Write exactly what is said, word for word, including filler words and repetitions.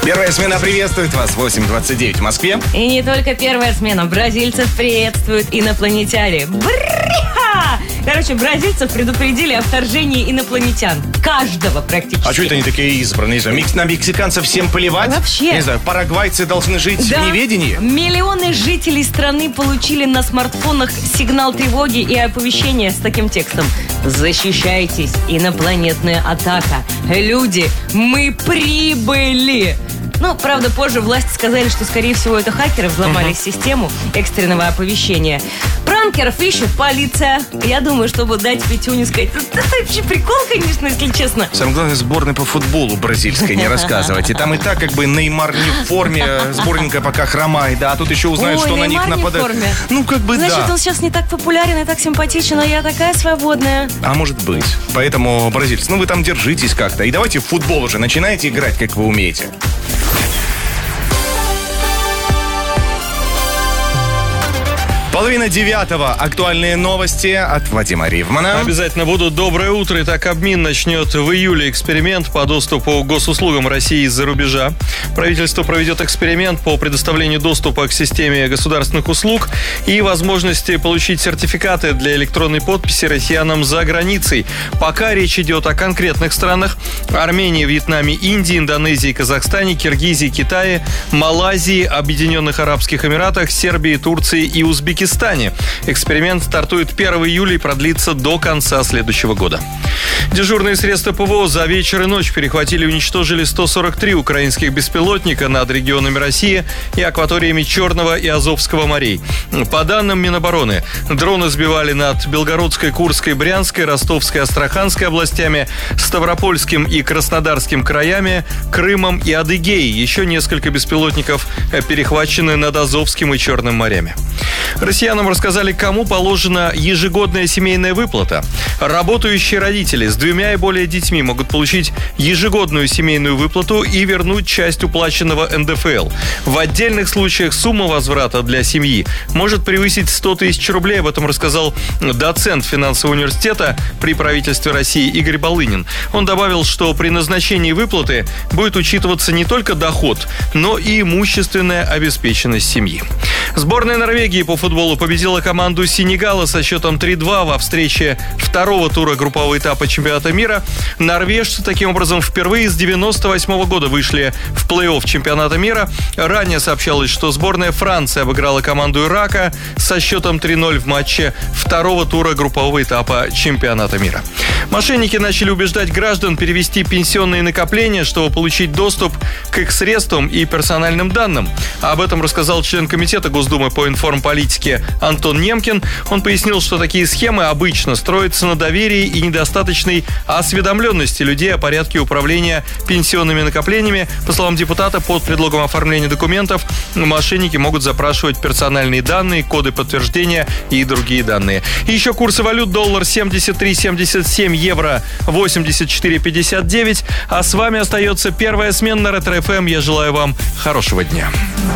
Первая смена приветствует вас. восемь двадцать девять в Москве. И не только первая смена. Бразильцев приветствуют инопланетяне. Бррррха! Короче, бразильцев предупредили о вторжении инопланетян. Каждого практически. А что это они такие избранные? Не знаю, микс- на мексиканцев всем поливать? Вообще. Не знаю, парагвайцы должны жить Да. в неведении? Миллионы жителей страны получили на смартфонах сигнал тревоги и оповещение с таким текстом: «Защищайтесь, инопланетная атака. Люди, мы прибыли!» Ну, правда, позже власти сказали, что, скорее всего, это хакеры взломали uh-huh. систему экстренного оповещения. Пранкеров ищет полиция. Я думаю, чтобы дать пятюню, сказать: это вообще прикол, конечно, если честно. Самое главное, сборной по футболу бразильской не рассказывать. И там и так как бы Неймар не в форме, сборненькая пока хромает, да, а тут еще узнают, Ой, что на них Неймар нападают. Не в форме. Ну, как бы Значит, да. он сейчас не так популярен и так симпатичен, а я такая свободная. А может быть. Поэтому, бразильцы, ну вы там держитесь как-то. И давайте в футбол уже начинайте играть, как вы умеете. Половина девятого. Актуальные новости от Вадима Ривмана. Обязательно будут. Доброе утро. Итак, Кабмин начнет в июле эксперимент по доступу к госуслугам России из-за рубежа. Правительство проведет эксперимент по предоставлению доступа к системе государственных услуг и возможности получить сертификаты для электронной подписи россиянам за границей. Пока речь идет о конкретных странах: Армении, Вьетнаме, Индии, Индонезии, Казахстане, Киргизии, Китае, Малайзии, Объединенных Арабских Эмиратах, Сербии, Турции и Узбекистане. Эксперимент стартует первого июля и продлится до конца следующего года. Дежурные средства ПВО за вечер и ночь перехватили и уничтожили сто сорок три украинских беспилотника над регионами России и акваториями Черного и Азовского морей. По данным Минобороны, дроны сбивали над Белгородской, Курской, Брянской, Ростовской, Астраханской областями, Ставропольским и Краснодарским краями, Крымом и Адыгеей. Еще несколько беспилотников перехвачены над Азовским и Черным морями. Россиянам рассказали, кому положена ежегодная семейная выплата. Работающие родители с двумя и более детьми могут получить ежегодную семейную выплату и вернуть часть уплаченного эн дэ эф эл. В отдельных случаях сумма возврата для семьи может превысить сто тысяч рублей. Об этом рассказал доцент финансового университета при правительстве России Игорь Балынин. Он добавил, что при назначении выплаты будет учитываться не только доход, но и имущественная обеспеченность семьи. Сборная Норвегии по футболу победила команду Сенегала со счетом три-два во встрече второго тура группового этапа чемпионата мира. Норвежцы таким образом впервые с девяносто восьмого года вышли в плей-офф чемпионата мира. Ранее сообщалось, что сборная Франции обыграла команду Ирака со счетом три-ноль в матче второго тура группового этапа чемпионата мира. Мошенники начали убеждать граждан перевести пенсионные накопления, чтобы получить доступ к их средствам и персональным данным. Об этом рассказал член комитета Госдумы по информполитике Антон Немкин. Он пояснил, что такие схемы обычно строятся на доверии и недостаточной осведомленности людей о порядке управления пенсионными накоплениями. По словам депутата, под предлогом оформления документов мошенники могут запрашивать персональные данные, коды подтверждения и другие данные. И еще курсы валют: доллар семьдесят три семьдесят семь, евро восемьдесят четыре пятьдесят девять. А с вами остается первая смена на Ретро эф эм. Я желаю вам хорошего дня.